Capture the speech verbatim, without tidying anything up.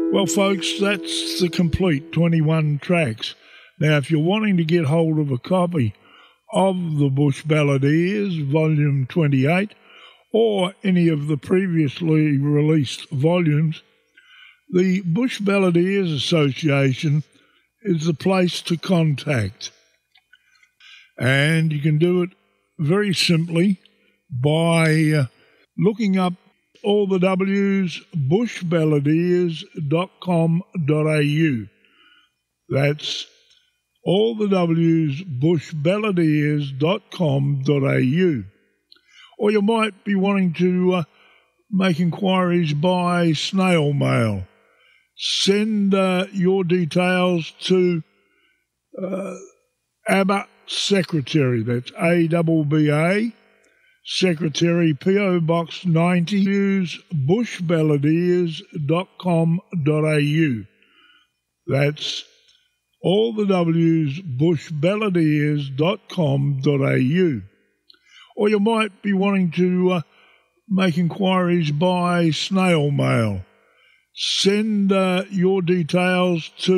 Well, folks, that's the complete twenty-one tracks. Now, if you're wanting to get hold of a copy of the Bush Balladeers, Volume twenty-eight, or any of the previously released volumes, the Bush Balladeers Association is the place to contact. And you can do it very simply by uh, looking up all the W's, bush balladeers dot com dot a u. That's all the W's, bush balladeers dot com dot a u. Or you might be wanting to uh, make inquiries by snail mail. Send uh, your details to uh, ABBA Secretary, that's A B B A, Secretary, P O Box ninety, use bush balladeers dot com dot a u. That's all the W's, bush balladeers dot com dot a u. Or you might be wanting to uh, make inquiries by snail mail. Send uh, your details to